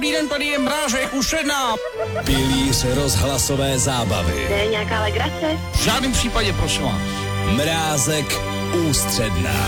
Dobrý den, tady je Mrážek už 1. Pilíř rozhlasové zábavy. To je nějaká legrace? V žádném případě, prosím vás. Mrázek ústředná.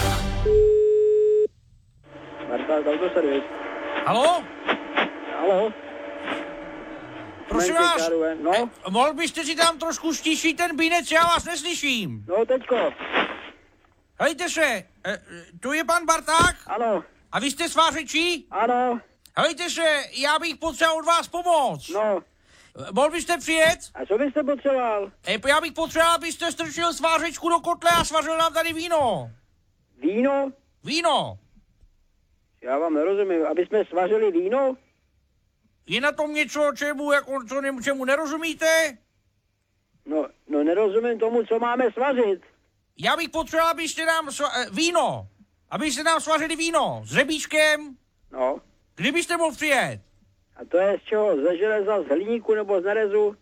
Marta, autoservis. Halo? Halo? Prosím Momenty, vás, Karle, no? mohl byste si tam trošku stišit ten bínec, já vás neslyším. No, teďko. Hejte se, tu je pan Barták? Ano, A vy jste svářečí? ano, Hejte se, já bych potřeboval od vás pomoc. no. Mohl byste přijet? A co byste potřeboval? Já bych potřeboval, abyste strčil svářečku do kotle a svařil nám tady víno. Víno? Víno. Já vám nerozumím. Aby jsme svařili víno? Je na tom něco, čemu nerozumíte? No nerozumím tomu, co máme svařit. Já bych potřeboval, abyste nám víno. Abyste nám svařili víno s řebíčkem. No. Kdybyste mohl přijet? A to je z čeho? Ze železa, z hliníku nebo z nerezu?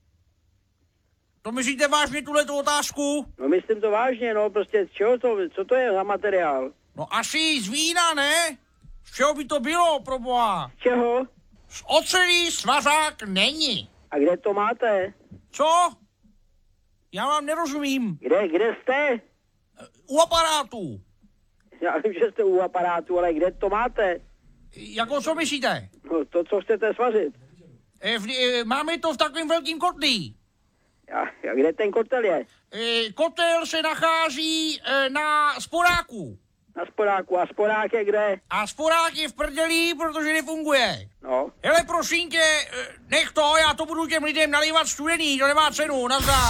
To myslíte vážně tuhletu otázku? No myslím to vážně, no prostě z čeho to, co to je za materiál? No asi z vína, ne? Z čeho by to bylo, proboha? Z čeho? Z ocelí svařák není. A kde to máte? Co? Já vám nerozumím. Kde jste? U aparátu. Já vím, že jste u aparátu, ale kde to máte? Jako co myslíte? No to, co chcete svařit. Máme to v takovém velkým kotli. A kde ten kotel je? Kotel se nachází na sporáku. Na sporáku. A sporák je kde? A sporák je v prdeli, protože nefunguje. No. Hele, prosím tě, nech to, já to budu těm lidem nalívat studený, to nemá cenu, nazdar.